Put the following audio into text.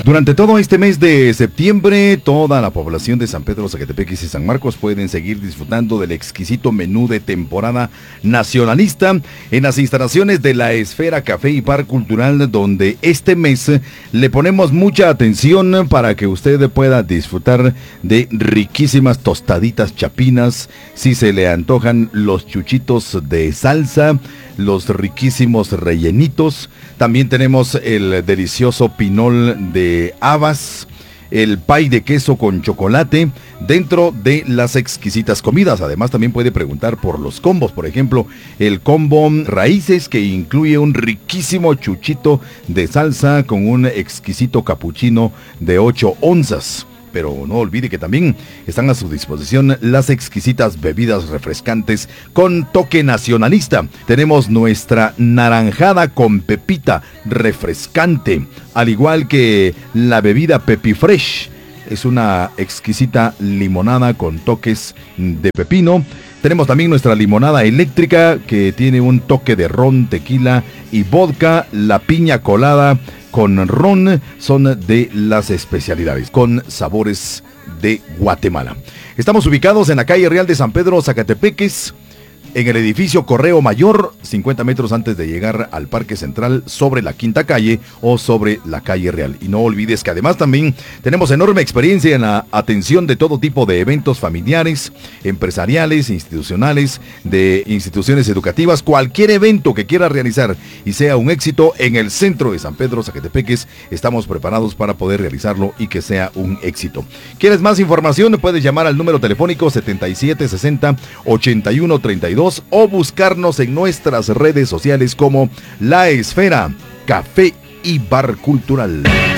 Durante todo este mes de septiembre, toda la población de San Pedro, Zacatepeques y San Marcos pueden seguir disfrutando del exquisito menú de temporada nacionalista en las instalaciones de la Esfera Café y Bar Cultural, donde este mes le ponemos mucha atención para que usted pueda disfrutar de riquísimas tostaditas chapinas, si se le antojan los chuchitos de salsa, los riquísimos rellenitos. También tenemos el delicioso pinol de habas, el pay de queso con chocolate dentro de las exquisitas comidas. Además, también puede preguntar por los combos. Por ejemplo, el combo raíces, que incluye un riquísimo chuchito de salsa con un exquisito capuchino de 8 onzas. Pero no olvide que también están a su disposición las exquisitas bebidas refrescantes con toque nacionalista. Tenemos nuestra naranjada con pepita refrescante, al igual que la bebida Pepi Fresh. Es una exquisita limonada con toques de pepino. Tenemos también nuestra limonada eléctrica, que tiene un toque de ron, tequila y vodka. La piña colada con ron son de las especialidades, con sabores de Guatemala. Estamos ubicados en la calle Real de San Pedro, Zacatepeques, en el edificio Correo Mayor, 50 metros antes de llegar al Parque Central, sobre la Quinta Calle o sobre la calle Real. Y no olvides que además también tenemos enorme experiencia en la atención de todo tipo de eventos familiares, empresariales, institucionales, de instituciones educativas. Cualquier evento que quiera realizar y sea un éxito en el centro de San Pedro, Zacatepeques, estamos preparados para poder realizarlo y que sea un éxito. ¿Quieres más información? Puedes llamar al número telefónico 7760-8132 o buscarnos en nuestras redes sociales como La Esfera Café y Bar Cultural.